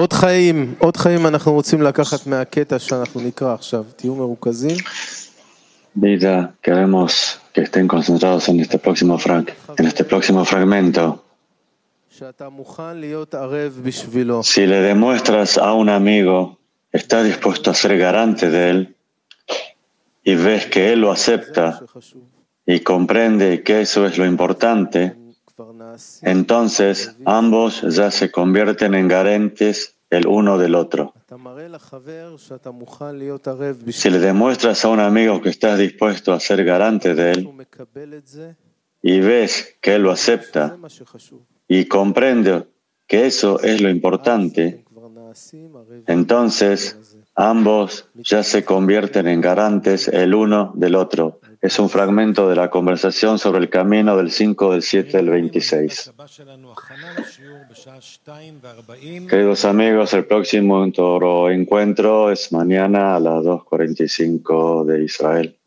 עוד חיים אנחנו רוצים לקחת מהקטע שאנחנו נקרא עכשיו. תהיו מרוכזים. Vida, queremos que estén concentrados en este próximo fragmento. Si le demuestras a un amigo, estás dispuesto a ser garante de él, y ves que él lo acepta y comprende que eso es lo importante, entonces ambos ya se convierten en garantes el uno del otro. Si le demuestras a un amigo que estás dispuesto a ser garante de él y ves que él lo acepta y comprende que eso es lo importante, entonces ambos ya se convierten en garantes el uno del otro. Es un fragmento de la conversación sobre el camino del 5 del 7 del 26. Queridos amigos, el próximo encuentro es mañana a las 2:45 de Israel.